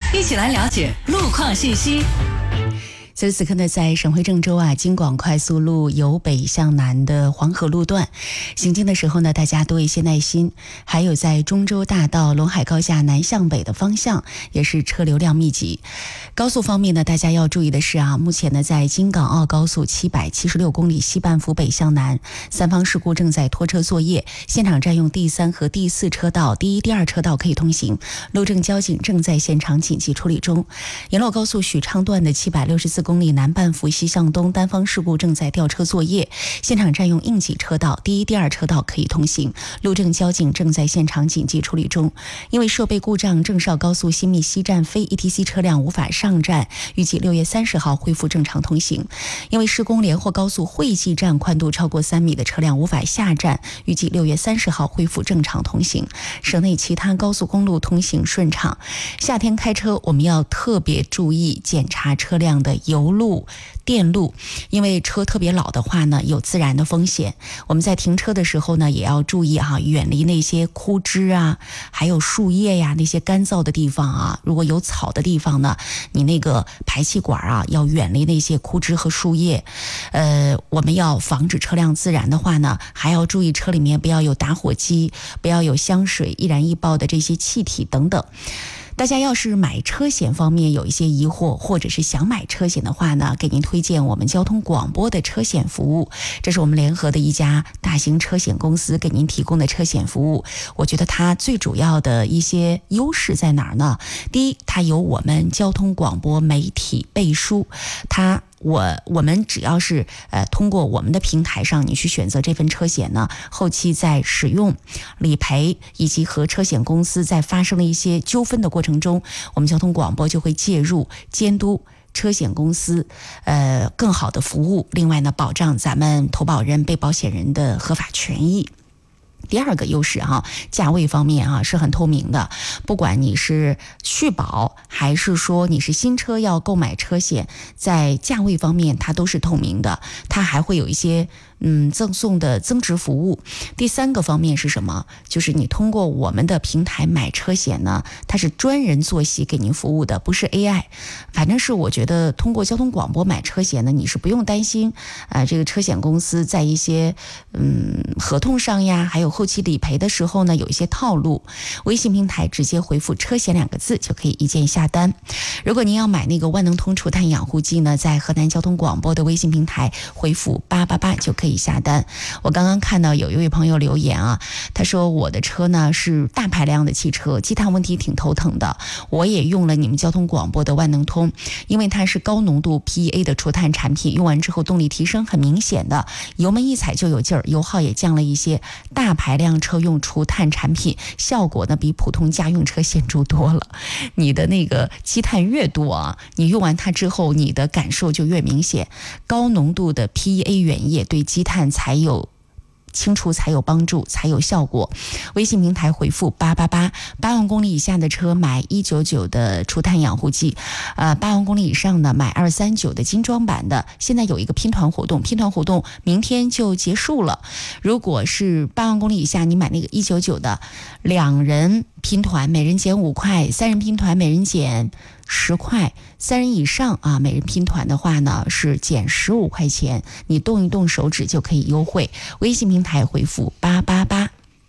一起来了解路况信息。此时此刻呢，在省会郑州京广快速路由北向南的黄河路段行进的时候呢，大家多一些耐心。还有在中州大道陇海高架南向北的方向也是车流量密集。高速方面呢，大家要注意的是目前呢在京港澳高速776公里西半幅北向南三方事故正在拖车作业，现场占用第3和第4车道，第1、第2车道可以通行，路政交警正在现场紧急处理中。沿洛高速许昌段的764公里南半幅西向东单方事故正在吊车作业，现场占用应急车道，第1、第2车道可以通行，路政交警正在现场紧急处理中。因为设备故障，郑绍高速新密西站非 ETC 车辆无法上站，预计6月30号恢复正常通行。因为施工，连霍高速惠济站宽度超过3米的车辆无法下站，预计6月30号恢复正常通行。省内其他高速公路通行顺畅。夏天开车我们要特别注意检查车辆的油路、电路，因为车特别老的话呢，有自燃的风险。我们在停车的时候呢，也要注意远离那些枯枝还有树叶呀，那些干燥的地方如果有草的地方呢，你那个排气管要远离那些枯枝和树叶。我们要防止车辆自燃的话呢，还要注意车里面不要有打火机，不要有香水、易燃易爆的这些气体等等。大家要是买车险方面有一些疑惑，或者是想买车险的话呢，给您推荐我们交通广播的车险服务。这是我们联合的一家大型车险公司给您提供的车险服务。我觉得它最主要的一些优势在哪儿呢？第一，它有我们交通广播媒体背书，我们只要是通过我们的平台上你去选择这份车险呢，后期在使用、理赔以及和车险公司在发生了一些纠纷的过程中，我们交通广播就会介入监督车险公司更好的服务，另外呢保障咱们投保人、被保险人的合法权益。第二个优势价位方面是很透明的，不管你是续保还是说你是新车要购买车险，在价位方面它都是透明的，它还会有一些赠送的增值服务。第三个方面是什么？就是你通过我们的平台买车险呢，它是专人坐席给您服务的，不是 AI。反正是我觉得通过交通广播买车险呢，你是不用担心这个车险公司在一些合同上呀，还有后期理赔的时候呢，有一些套路。微信平台直接回复车险2个字就可以一键下单。如果您要买那个万能通除碳养护剂呢，在河南交通广播的微信平台回复888就可以下单。我刚刚看到有一位朋友留言他说我的车呢是大排量的汽车，积碳问题挺头疼的，我也用了你们交通广播的万能通，因为它是高浓度 PEA 的除碳产品，用完之后动力提升很明显的，油门一踩就有劲儿，油耗也降了一些，大排量车用除碳产品效果呢比普通家用车显著多了。你的那个积碳越多你用完它之后你的感受就越明显，高浓度的 PEA 原液对积碳才有清除才有帮助，才有效果。微信平台回复888，8万公里以下的车买199的除碳养护剂，8万公里以上的买239的精装版的。现在有一个拼团活动，明天就结束了。如果是8万公里以下，你买那个199的，2人拼团每人减5块，3人拼团每人减10块，3人以上每人拼团的话呢是减15块钱，你动一动手指就可以优惠。微信平台回复888。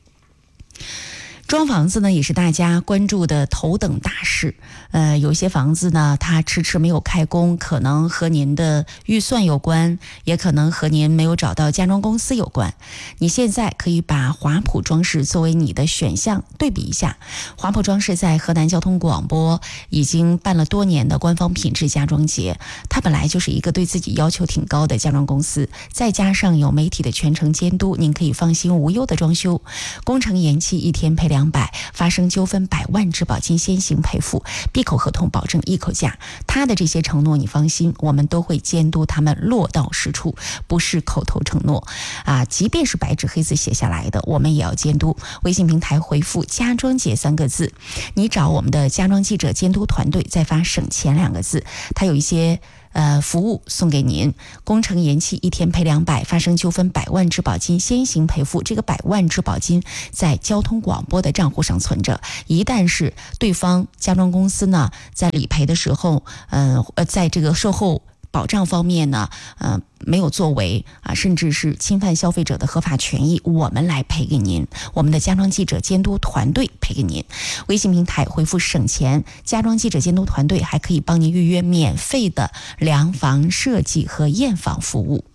装房子呢也是大家关注的头等大事。有些房子呢它迟迟没有开工，可能和您的预算有关，也可能和您没有找到家装公司有关。你现在可以把华普装饰作为你的选项，对比一下。华普装饰在河南交通广播已经办了多年的官方品质家装节，它本来就是一个对自己要求挺高的家装公司，再加上有媒体的全程监督，您可以放心无忧的装修。工程延期1天赔200，发生纠纷100万质保金先行赔付，闭口合同保证一口价。他的这些承诺你放心，我们都会监督他们落到实处，不是口头承诺即便是白纸黑字写下来的，我们也要监督。微信平台回复家装节3个字，你找我们的家装记者监督团队，再发省钱2个字。它有一些服务送给您，工程延期1天赔200，发生纠纷100万质保金先行赔付。这个100万质保金在交通广播的账户上存着，一旦是对方家装公司呢在理赔的时候，在这个售后保障方面呢，没有作为啊，甚至是侵犯消费者的合法权益，我们来赔给您，我们的家装记者监督团队赔给您。微信平台回复省钱，家装记者监督团队还可以帮您预约免费的量房设计和验房服务。